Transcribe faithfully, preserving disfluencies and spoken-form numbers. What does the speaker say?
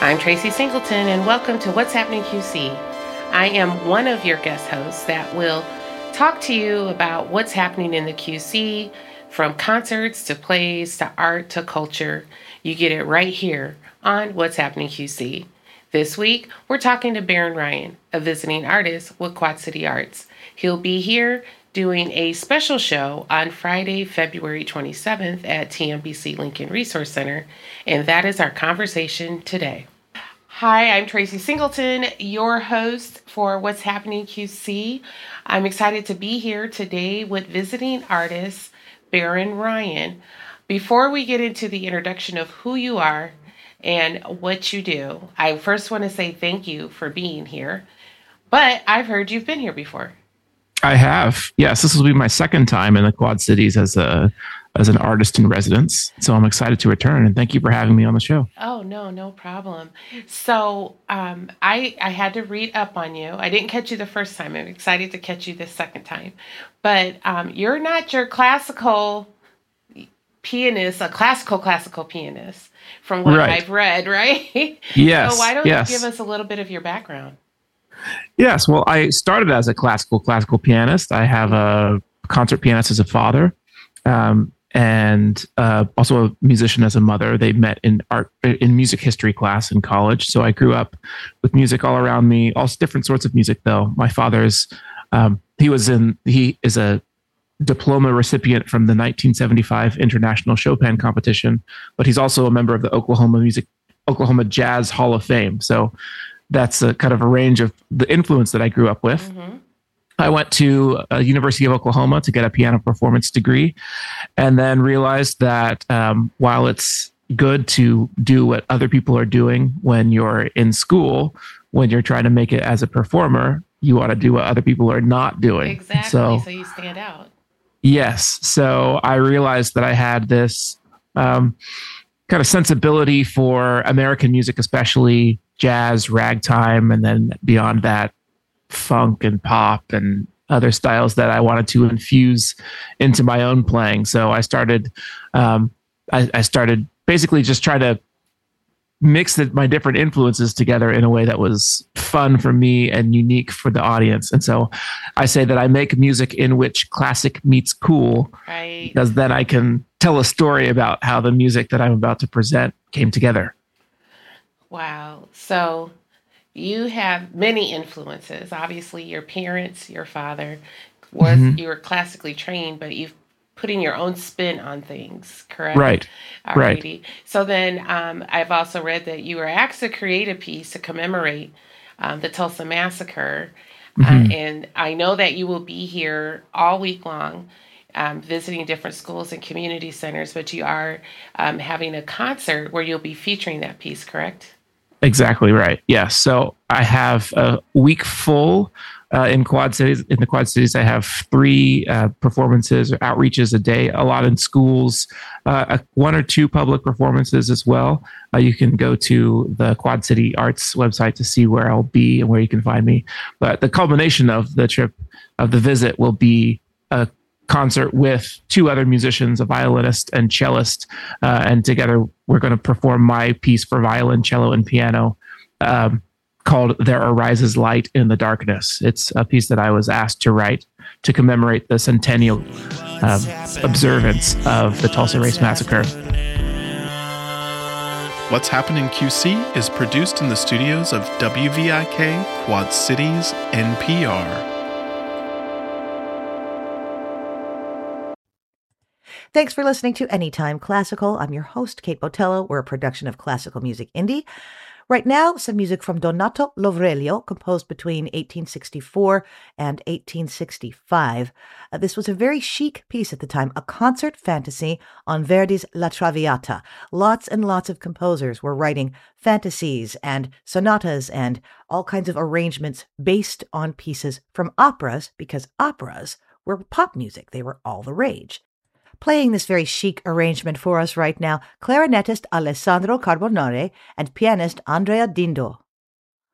I'm Tracy Singleton, and welcome to What's Happening Q C. I am one of your guest hosts that will talk to you about what's happening in the Q C, from concerts to plays to art to culture. You get it right here on What's Happening Q C. This week, we're talking to Baron Ryan, a visiting artist with Quad City Arts. He'll be here doing a special show on Friday, February twenty-seventh at T M B C Lincoln Resource Center, and that is our conversation today. Hi, I'm Tracy Singleton, your host for What's Happening Q C. I'm excited to be here today with visiting artist Baron Ryan. Before we get into the introduction of who you are and what you do, I first want to say thank you for being here, but I've heard you've been here before. I have. Yes, this will be my second time in the Quad Cities as a as an artist in residence. So I'm excited to return, and thank you for having me on the show. Oh, no, no problem. So um, I I had to read up on you. I didn't catch you the first time. I'm excited to catch you the second time. But um, you're not your classical pianist, a classical classical pianist, from what right. I've read, right? Yes. So why don't yes. you give us a little bit of your background? Yes. Well, I started as a classical classical pianist. I have a concert pianist as a father, um, and uh, also a musician as a mother. They met in art in music history class in college. So I grew up with music all around me, all different sorts of music. Though my father's, um, he was in he is a diploma recipient from the nineteen seventy-five International Chopin Competition, but he's also a member of the Oklahoma Music Oklahoma Jazz Hall of Fame. So that's a kind of a range of the influence that I grew up with. Mm-hmm. I went to uh, University of Oklahoma to get a piano performance degree, and then realized that um, while it's good to do what other people are doing when you're in school, when you're trying to make it as a performer, you ought to do what other people are not doing. Exactly. So, so you stand out. Yes. So I realized that I had this um, kind of sensibility for American music, especially jazz, ragtime, and then beyond that, funk and pop and other styles that I wanted to infuse into my own playing. So I started, um, I, I started basically just trying to mix the, my different influences together in a way that was fun for me and unique for the audience. And so I say that I make music in which classic meets cool, right? Because then I can tell a story about how the music that I'm about to present came together. Wow. So you have many influences. Obviously, your parents, your father was, mm-hmm. you were classically trained, but you've putting your own spin on things, correct? Right. Alrighty. Right. So then um, I've also read that you were asked to create a piece to commemorate um, the Tulsa Massacre. Mm-hmm. Uh, and I know that you will be here all week long, um, visiting different schools and community centers, but you are um, having a concert where you'll be featuring that piece, correct? Exactly right. Yes. So I have a week full uh, in Quad Cities. In the Quad Cities, I have three uh, performances or outreaches a day, a lot in schools, uh, one or two public performances as well. Uh, you can go to the Quad City Arts website to see where I'll be and where you can find me. But the culmination of the trip, of the visit, will be a concert with two other musicians, a violinist and cellist, uh, and together we're going to perform my piece for violin, cello, and piano um, called There Arises Light in the Darkness. It's a piece that I was asked to write to commemorate the centennial uh, observance of the Tulsa Race Massacre. What's Happening Q C is produced in the studios of W V I K Quad Cities N P R. Thanks for listening to Anytime Classical. I'm your host, Kate Botello. We're a production of Classical Music Indie. Right now, some music from Donato Lovrelio, composed between eighteen sixty-four and eighteen sixty-five. Uh, this was a very chic piece at the time, a concert fantasy on Verdi's La Traviata. Lots and lots of composers were writing fantasies and sonatas and all kinds of arrangements based on pieces from operas, because operas were pop music. They were all the rage. Playing this very chic arrangement for us right now, clarinetist Alessandro Carbonare and pianist Andrea Dindo.